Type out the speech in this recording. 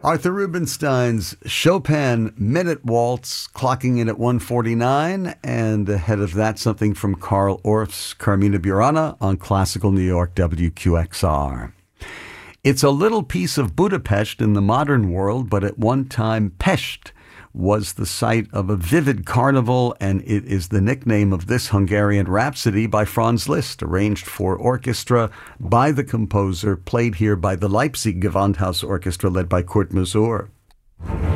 Arthur Rubinstein's Chopin Minute Waltz, clocking in at 1:49, and ahead of that, something from Carl Orff's Carmina Burana on Classical New York WQXR. It's a little piece of Budapest in the modern world, but at one time Pest was the site of a vivid carnival, and it is the nickname of this Hungarian Rhapsody by Franz Liszt, arranged for orchestra by the composer, played here by the Leipzig Gewandhaus Orchestra led by Kurt Masur.